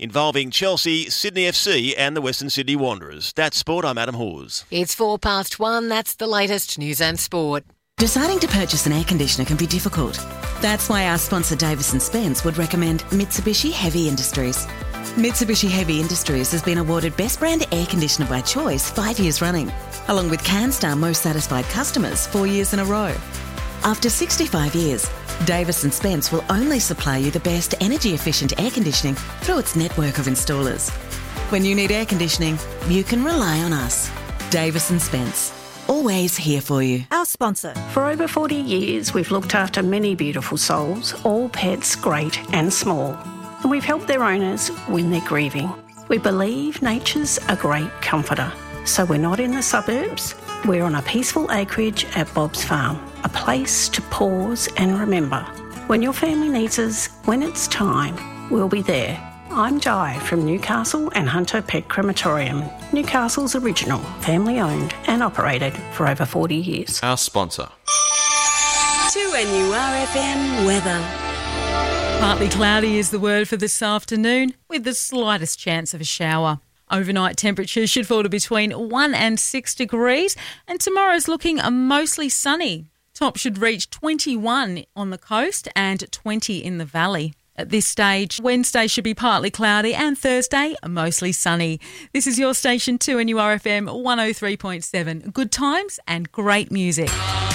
involving Chelsea, Sydney FC and the Western Sydney Wanderers. That's sport. I'm Adam Hawes. It's 1:04. That's the latest news and sport. Deciding to purchase an air conditioner can be difficult. That's why our sponsor Davis & Spence would recommend Mitsubishi Heavy Industries. Mitsubishi Heavy Industries has been awarded Best Brand Air Conditioner by Choice 5 years running, along with CanStar Most Satisfied Customers 4 years in a row. After 65 years, Davis & Spence will only supply you the best energy-efficient air conditioning through its network of installers. When you need air conditioning, you can rely on us. Davis & Spence. Always here for you. Our sponsor. For over 40 years, we've looked after many beautiful souls, all pets great and small. And we've helped their owners when they're grieving. We believe nature's a great comforter. So we're not in the suburbs. We're on a peaceful acreage at Bob's Farm, a place to pause and remember. When your family needs us, when it's time, we'll be there. I'm Di from Newcastle and Hunter Pet Crematorium, Newcastle's original, family-owned and operated for over 40 years. Our sponsor. 2NURFM weather. Partly cloudy is the word for this afternoon, with the slightest chance of a shower. Overnight temperatures should fall to between 1 and 6 degrees, and tomorrow's looking mostly sunny. Top should reach 21 on the coast and 20 in the valley. At this stage, Wednesday should be partly cloudy and Thursday mostly sunny. This is your station 2NURFM 103.7. Good times and great music.